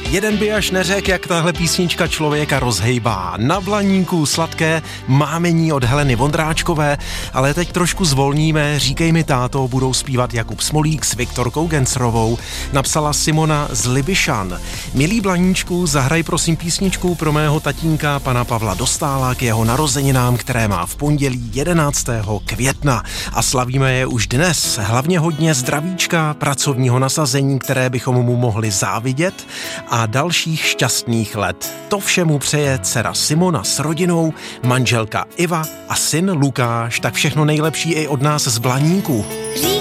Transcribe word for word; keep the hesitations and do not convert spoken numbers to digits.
Jeden by až neřekl, jak tahle písnička člověka rozhejbá. Na Blaníku sladké mámení od Heleny Vondráčkové, ale teď trošku zvolníme, říkej mi táto, budou zpívat Jakub Smolík s Viktorkou Gensrovou, napsala Simona z Libyšan. Milý Blaníčku, zahraj prosím písničku pro mého tatínka pana Pavla Dostála k jeho narozeninám, které má v pondělí jedenáctého května. A slavíme je už dnes, hlavně hodně zdravíčka, pracovního nasazení, které bychom mu mohli závidět, a dalších šťastných let. To vše mu přeje dcera Simona s rodinou, manželka Iva a syn Lukáš. Tak všechno nejlepší i od nás z Blaníku.